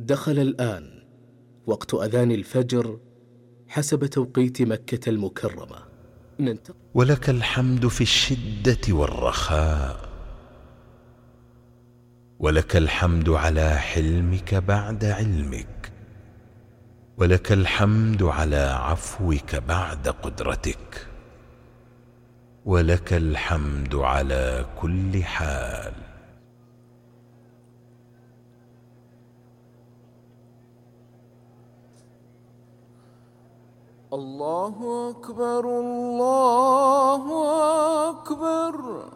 دخل الآن وقت أذان الفجر حسب توقيت مكة المكرمة. ولك الحمد في الشدة والرخاء، ولك الحمد على حلمك بعد علمك، ولك الحمد على عفوك بعد قدرتك، ولك الحمد على كل حال. الله أكبر الله أكبر.